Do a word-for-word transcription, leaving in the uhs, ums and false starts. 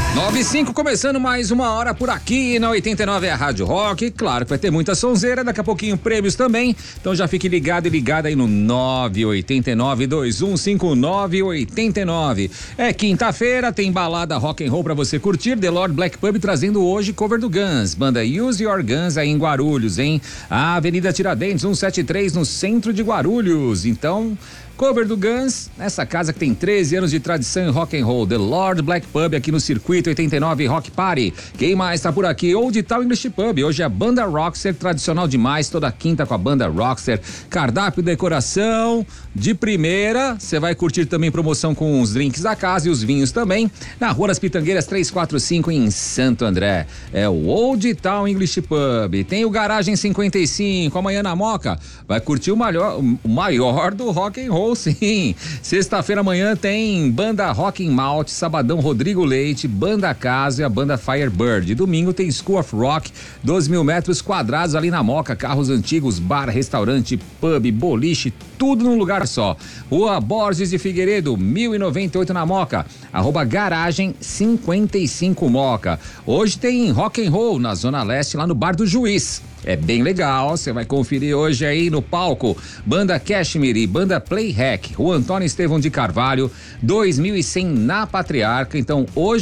nove e cinco, começando mais uma hora por aqui na oitenta e nove, é a Rádio Rock. Claro que vai ter muita sonzeira, daqui a pouquinho prêmios também. Então já fique ligado e ligada aí no nove oito nove, dois um cinco nove oito nove. É quinta-feira, tem balada rock and roll pra você curtir. The Lord Black Pub trazendo hoje cover do Guns. Banda Use Your Guns aí em Guarulhos, hein? A Avenida Tiradentes cento e setenta e três, no centro de Guarulhos. Então, cover do Guns, nessa casa que tem treze anos de tradição em rock and roll, The Lord Black Pub, aqui no Circuito oitenta e nove Rock Party. Quem mais tá por aqui? Old Town English Pub, hoje é a banda Rockster, tradicional demais, toda quinta com a banda Rockster, cardápio e decoração de primeira. Você vai curtir também promoção com os drinks da casa e os vinhos também, na Rua das Pitangueiras trezentos e quarenta e cinco, em Santo André. É o Old Town English Pub. Tem o Garagem cinquenta e cinco, amanhã na Moca, vai curtir o maior, o maior do rock and roll. Sim, sexta-feira amanhã tem banda Rock and Malt, sabadão Rodrigo Leite, banda Casa e a banda Firebird. Domingo tem School of Rock, doze mil metros quadrados ali na Moca, carros antigos, bar, restaurante, pub, boliche, tudo num lugar só. Rua Borges de Figueiredo, mil e noventa e oito na Moca, arroba Garagem cinquenta e cinco Moca. Hoje tem Rock and Roll na Zona Leste, lá no Bar do Juiz. É bem legal, você vai conferir hoje aí no palco, banda Cashmere e banda Playhack, Rua Antônio Estevão de Carvalho, dois mil e cem na Patriarca. Então hoje